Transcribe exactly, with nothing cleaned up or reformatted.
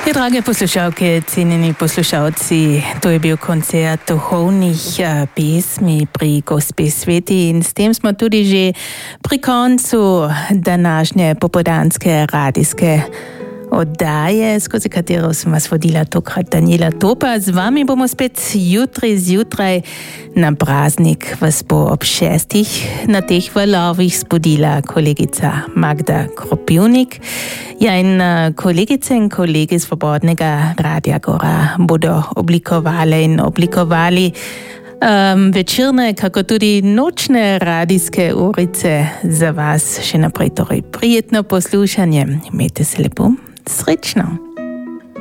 Drage poslušalke, cenjeni poslušalci, to je bil koncert duhovnih pesmi pri Gospe Sveti in s tem smo tudi že pri koncu današnje popoldanske radijske oddaje, skozi katero sem vas vodila tokrat Daniela Topa. Z vami bomo spet jutri zjutraj. Na praznik vas bo ob šestih na teh valovih spodila kolegica Magda Kropivnik. Ja, in kolegice in kolegi Svobodnega Radia Gora bodo oblikovali in oblikovali um, večerne, kako tudi nočne radijske urice za vas. Še naprej torej prijetno poslušanje. Imejte se lepo. Srečno.